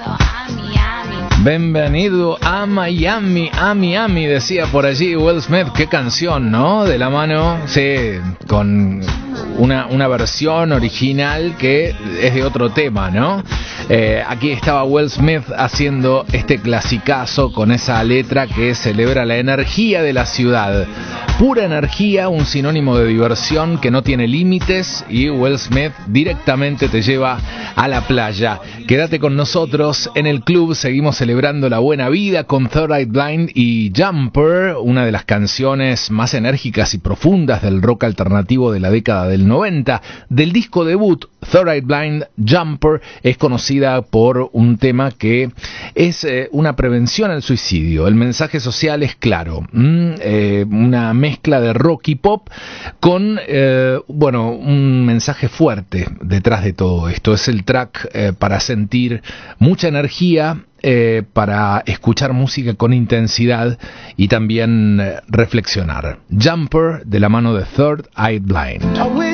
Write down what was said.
Bienvenido a Miami, a Miami, decía por allí Will Smith. Qué canción, ¿no? De la mano, sí, con una versión original que es de otro tema, ¿no? Aquí estaba Will Smith haciendo este clasicazo con esa letra que celebra la energía de la ciudad. Pura energía, un sinónimo de diversión que no tiene límites, y Will Smith directamente te lleva a la playa. Quédate con nosotros en el club, seguimos celebrando la buena vida con Third Eye Blind y Jumper, una de las canciones más enérgicas y profundas del rock alternativo de la década del 90. Del disco debut, Third Eye Blind, Jumper es conocida por un tema que es una prevención al suicidio. El mensaje social es claro, una mezcla de rock y pop con, un mensaje fuerte detrás de todo esto. Es el track para sentir mucha energía, para escuchar música con intensidad y también reflexionar. Jumper, de la mano de Third Eye Blind.